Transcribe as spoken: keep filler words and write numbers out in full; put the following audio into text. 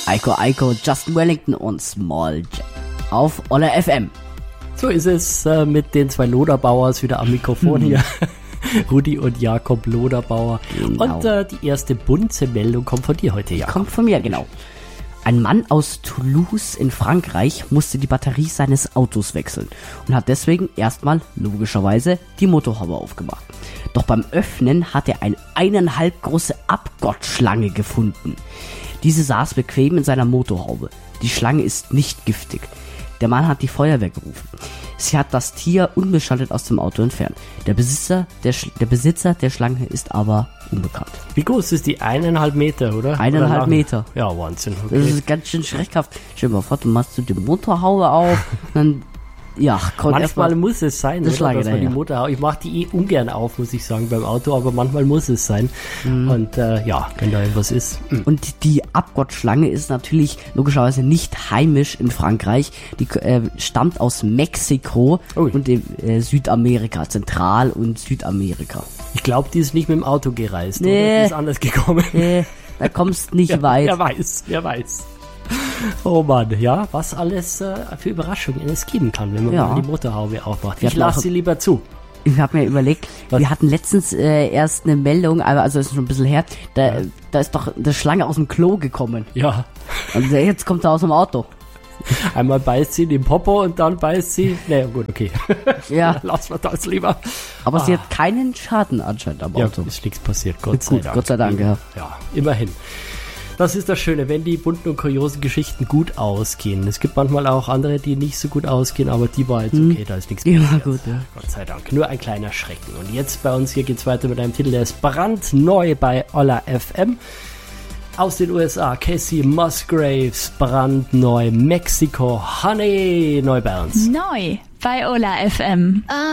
Eiko Eiko, Justin Wellington und Small J auf Oller F M. So ist es äh, mit den zwei Loderbauers wieder am Mikrofon hier. Rudi und Jakob Loderbauer. Genau. Und äh, die erste bunte Meldung kommt von dir heute, Jakob. Kommt von mir, genau. Ein Mann aus Toulouse in Frankreich musste die Batterie seines Autos wechseln und hat deswegen erstmal logischerweise die Motorhaube aufgemacht. Doch beim Öffnen hat er eine eineinhalb große Abgottschlange gefunden. Diese saß bequem in seiner Motorhaube. Die Schlange ist nicht giftig. Der Mann hat die Feuerwehr gerufen. Sie hat das Tier unbeschadet aus dem Auto entfernt. Der Besitzer der, Sch- der Besitzer der Schlange ist aber unbekannt. Wie groß ist die? Eineinhalb Meter, oder? Eineinhalb oder lang? Meter. Ja, Wahnsinn. Okay. Das ist ganz schön schreckhaft. Stell dir mal vor, du machst du die Motorhaube auf, dann, ja, kommt Manchmal erstmal muss es sein, das oder, Schlange dass man die daher. Motorhaube... Ich mache die eh ungern auf, muss ich sagen, beim Auto, aber manchmal muss es sein. Mhm. Und äh, ja, wenn da irgendwas ist. Mhm. Und die Abgottschlange ist natürlich logischerweise nicht heimisch in Frankreich. Die äh, stammt aus Mexiko Ui. und äh, Südamerika, Zentral- und Südamerika. Ich glaube, die ist nicht mit dem Auto gereist, Nee. oder? Die ist anders gekommen. Nee, da kommst nicht Ja, weit. Wer weiß, wer weiß. Oh Mann, ja, was alles äh, für Überraschungen es geben kann, wenn man Ja. mal die Motorhaube aufmacht. Wir Ich hatten lasse auch- sie lieber zu. Ich habe mir überlegt, Was? wir hatten letztens äh, erst eine Meldung, aber also ist schon ein bisschen her, da, da ist doch eine Schlange aus dem Klo gekommen. Ja, Und jetzt kommt er aus dem Auto. einmal beißt sie in den Popo und dann beißt sie... Naja, gut, okay. Ja, Lassen wir das lieber. aber sie Ah. hat keinen Schaden anscheinend am Ja, Auto. ist nichts passiert, Gott sei Gut, Dank. Gott sei Dank, ja. Ja, immerhin. Das ist das Schöne, wenn die bunten und kuriosen Geschichten gut ausgehen. Es gibt manchmal auch andere, die nicht so gut ausgehen, aber die war jetzt okay, da ist nichts Ja, passiert. gut, ja. Gott sei Dank. Nur ein kleiner Schrecken. Und jetzt bei uns hier geht's weiter mit einem Titel, der ist brandneu bei Oller F M. Aus den U S A, Casey Musgraves, brandneu, Mexiko, Honey, neu bei uns. Neu bei Ola F M.